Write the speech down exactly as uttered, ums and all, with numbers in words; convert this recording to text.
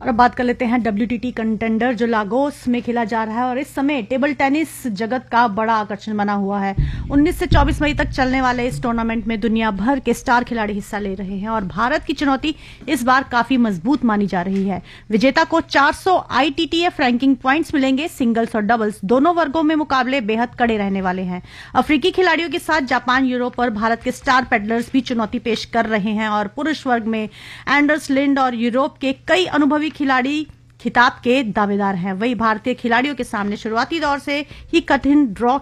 और अब बात कर लेते हैं डब्ल्यूटीटी कंटेंडर जो लागोस में खेला जा रहा है और इस समय टेबल टेनिस जगत का बड़ा आकर्षण बना हुआ है। उन्नीस से चौबीस मई तक चलने वाले इस टूर्नामेंट में दुनिया भर के स्टार खिलाड़ी हिस्सा ले रहे हैं और भारत की चुनौती इस बार काफी मजबूत मानी जा रही है। विजेता को चार सौ आईटीटीएफ रैंकिंग पॉइंट्स मिलेंगे। सिंगल्स और डबल्स दोनों वर्गों में मुकाबले बेहद कड़े रहने वाले हैं। अफ्रीकी खिलाड़ियों के साथ जापान, यूरोप और भारत के स्टार पैडलर्स भी चुनौती पेश कर रहे हैं और पुरुष वर्ग में एंडर्स लिंड और यूरोप के कई अनुभवी खिलाड़ी खिताब के दावेदार हैं। वही भारतीय खिलाड़ियों के सामने शुरुआती दौर से ही कठिन ड्रॉ